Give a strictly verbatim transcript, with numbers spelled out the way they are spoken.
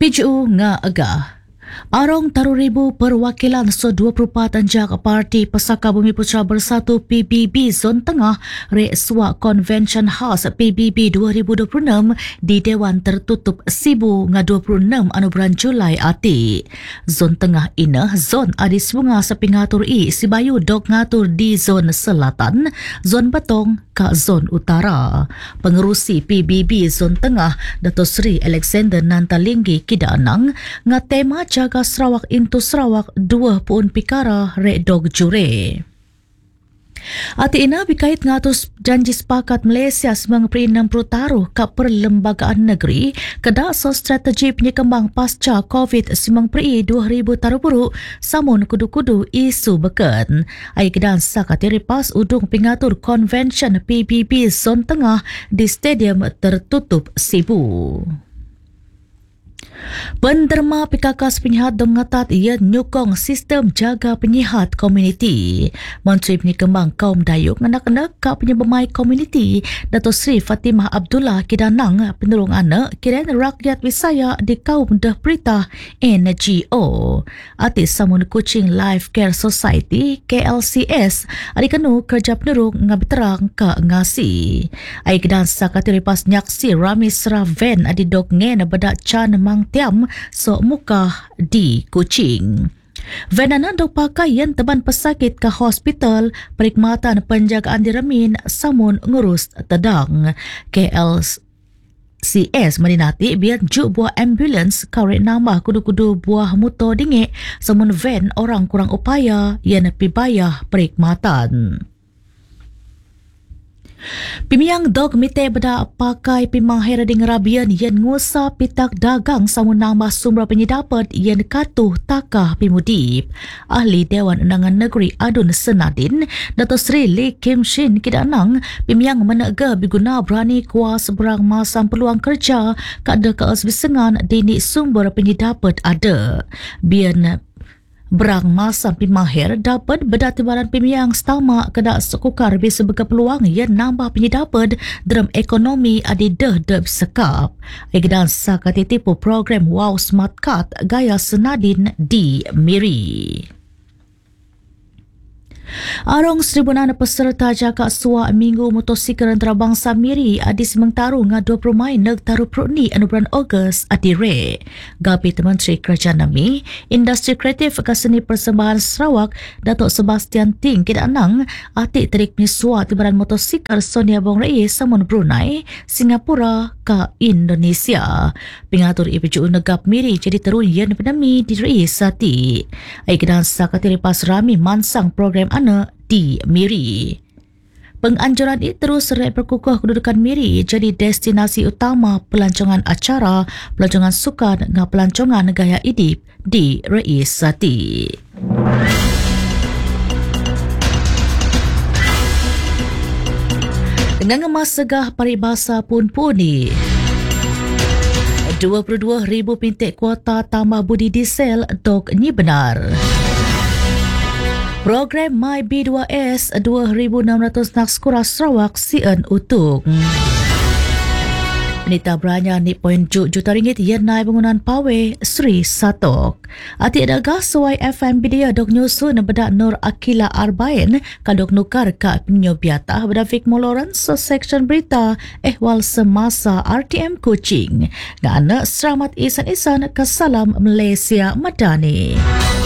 P J U nga agah. Arong taruh ribu perwakilan so dua puluh empat anjak Parti Pesaka Bumi Putra Bersatu P B B Zon Tengah Rek Suak Convention House P B B dua ribu dua puluh enam di Dewan Tertutup Sibu nga dua puluh enam anu bulan Julai ati. Zon Tengah ina zon adi sunga sepingatur i si Bayu dok ngatur di zon selatan, zon Betong ka zon utara. Pengerusi P B B Zon Tengah Dato' Sri Alexander Nantalinggi Kidanang nga tema jaga Sarawak into Sarawak dua puun pikara rek dog jure. Ati ina bikait ngatus janji sepakat Malaysia semang peri enam puluh taruh ke perlembagaan negeri kedak so strategi penyekembang pasca COVID semang peri dua ribu taruh buruk samun kudu-kudu isu beken. Ai kedan sakatiri pas udung pengatur convention P B B Zon Tengah di Stadium Tertutup Sibu. Penderma P K K penyihat dong ngatat ia nyukong sistem jaga penyihat komuniti. Menteri Penyekembang Kaum Dayuk anak-anak ka penyebemai komuniti Dato' Sri Fatimah Abdullah Kidanang penerung anak kiran rakyat Visaya di Kaum Dah Perintah N G O. Ati Samun Kuching Life Care Society K L C S adikanu kerja penerung ngabiterang ka ngasi. Ai kedan sakatiri pas nyaksi Rami Sraven adi dok ngen bedak can mang tiam so muka di Kuching. Venana dok pakaian teban pesakit ke hospital perkhidmatan penjagaan diremin samun ngurus tedang. K L C S meninati biar juk buah ambulans kawret nambah kudu-kudu buah motor dingek samun van orang kurang upaya yang pibayah perkhidmatan. Pimiang dog mite beda pakai pimahir ding rabian yang ngusa pitak dagang samun nambah sumber penyedapat yang katuh takah pimudip. Ahli Dewan Undangan Negeri Adun Senadin Dato' Sri Lee Kim Shin Kidanang pimiang menega biguna berani kuas berang masam peluang kerja kada keas bisengan dini sumber penyedapat ada. Bian berang masa pimahir dapat berdatibaran pimiang stama kedak sekukar bisa beka peluang yang nambah penyedapat dalam ekonomi adi dah dep sekap. Egdan sakati tipu program Wow Smart Card gaya Senadin di Miri. Arong seribu enam peserta jaka suak minggu motosikal antarabangsa Miri adi semengtaru nga dua puluh Mai neg taruh pruni anu bulan Ogos adi re. Gapi Menteri Kerajaan Nami, Industri Kreatif ke Seni Persembahan Sarawak, Datuk Sebastian Ting Kidanang ati terik misua tibaran motosikal Sonia Bong Rei samun Brunei, Singapura ke Indonesia. Pengatur I P J U negap Miri jadi terun yang penami di Rei Sati. Aikidan sakatiri pas rami mansang program anak di Miri. Penganjuran itu terus serai berkukuh kedudukan Miri jadi destinasi utama pelancongan acara, pelancongan sukan dengan pelancongan gaya hidup di Rei Sati. Dengan ngemas segah paribasa pun puni. dua puluh dua ribu pintik kuota tambah budi diesel dok ni benar. Program My B dua S dua ribu enam ratus Nakskura Sarawak sien utuk. Penita beranya ni poin juta ringgit yang naik bangunan pawe Sri Satok. Ati daga suai F M B dia dok nyusun bedak Nur Akila Arbain kadok nukar ka penyobiata bedak Vic Moloran so section berita ehwal semasa R T M Kuching. Ngana selamat isan-isan ke salam Malaysia Madani.